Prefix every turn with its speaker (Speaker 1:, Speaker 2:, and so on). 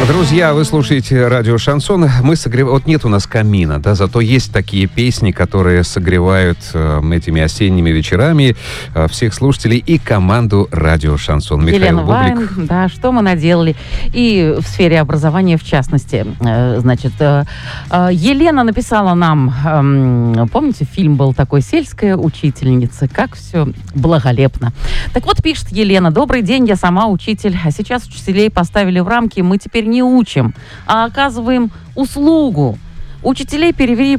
Speaker 1: Друзья, вы слушаете радио «Шансон». Мы согреваем... Вот нет у нас камина, да, зато есть такие песни, которые согревают этими осенними вечерами всех слушателей и команду радио «Шансон». Михаил
Speaker 2: Елена
Speaker 1: Бублик.
Speaker 2: Вайн, да, что мы наделали. И в сфере образования в частности. Значит, Елена написала нам, помните, фильм был такой «Сельская учительница». Как все благолепно. Так вот, пишет Елена: «Добрый день, я сама учитель, а сейчас учителей поставили в рамки, мы теперь не учим, а оказываем услугу. Учителей перевели